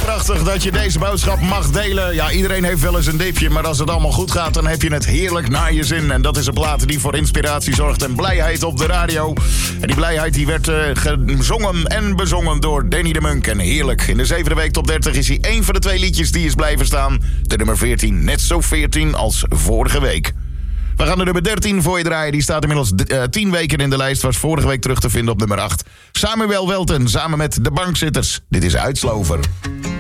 prachtig dat je deze boodschap mag delen. Ja, iedereen heeft wel eens een dipje, maar als het allemaal goed gaat, dan heb je het heerlijk naar je zin. En dat is een plaat die voor inspiratie zorgt en blijheid op de radio. En die blijheid die werd gezongen en bezongen door Danny de Munk. En heerlijk. In de 7e week top 30 is hij één van de 2 liedjes die is blijven staan. De nummer 14, net zo 14 als vorige week. We gaan de nummer 13 voor je draaien. Die staat inmiddels 10 weken in de lijst. Was vorige week terug te vinden op nummer 8. Samuel Welten, samen met de Bankzitters. Dit is Uitslover.